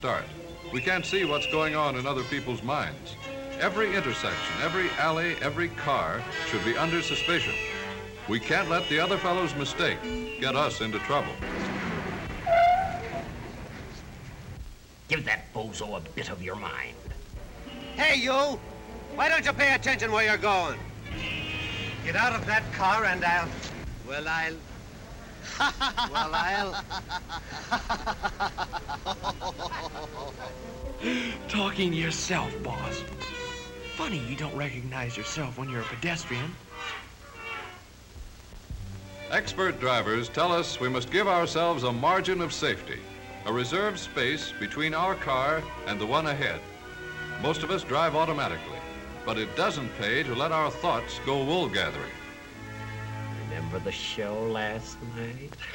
start. We can't see what's going on in other people's minds. Every intersection, every alley, every car should be under suspicion. We can't let the other fellow's mistake get us into trouble. Give that bozo a bit of your mind. Hey, you! Why don't you pay attention where you're going? Get out of that car and I'll... Well, I'll... Talking to yourself, boss. Funny you don't recognize yourself when you're a pedestrian. Expert drivers tell us we must give ourselves a margin of safety, a reserved space between our car and the one ahead. Most of us drive automatically, but it doesn't pay to let our thoughts go wool gathering. Remember the show last night?